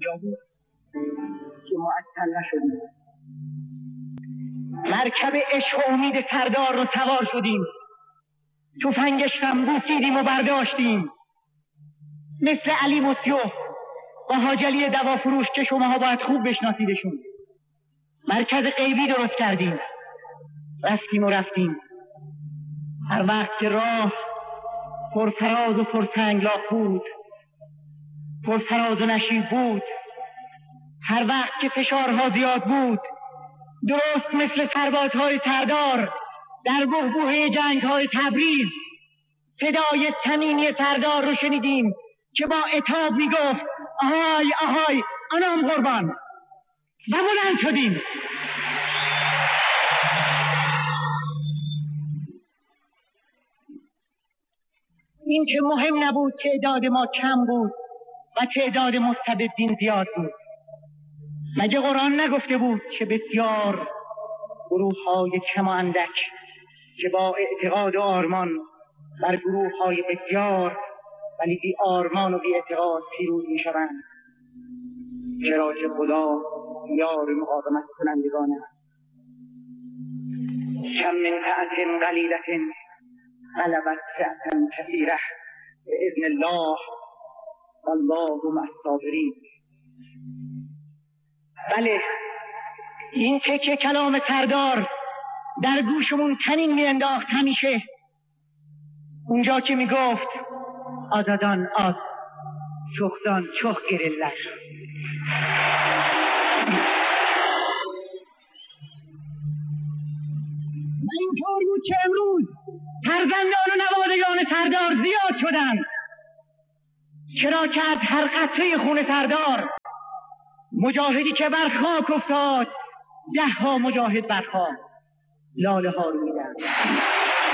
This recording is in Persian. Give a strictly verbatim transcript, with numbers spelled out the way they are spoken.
اینجا بود که معطل نشدیم. مرکب عشق و امید سردار رو سوار شدیم، تفنگش هم بوسیدیم و برداشتیم. مثل علی مسیح و حاج علی دوافروش که شماها باید خوب بشناسیدشون، مرکز غیبی درست کردیم. رفتیم و رفتیم. هر وقت که راه پرفراز و پرسنگلاخ بود، پرفراز و نشیب بود، هر وقت که فشارها زیاد بود، درست مثل سربازهای سردار در بحبوحه جنگهای تبریز، صدای صمیمی سردار رو شنیدیم که با عتاب میگفت آهای آهای آنام قربان، و بلند شدیم. این که مهم نبود تعداد ما کم بود و تعداد مستبدین زیاد بود. مگه قرآن نگفته بود که بسیار گروه های کم و اندک که با اعتقاد و آرمان بر گروه های بسیار ولی بی آرمان و بی اعتقاد پیروز می شوند؟ چرا که خدا یار مقاومت کنندگان است. کم من فئة قلیلة غلبت فئة کثیرة بإذن الله والله مع الصابرین. بله، این تکه کلام سردار در گوشمون طنین می انداخت همیشه، اونجا که می گفت آزادان آز، چختان چخ گرلر. و اینطور بود که امروز فرزندان و نوادگان سردار زیاد شدند، چرا که از هر قطره خون سردار مجاهدی که بر خاک افتاد، ده ها مجاهد بر خاک لاله ها رو میدن.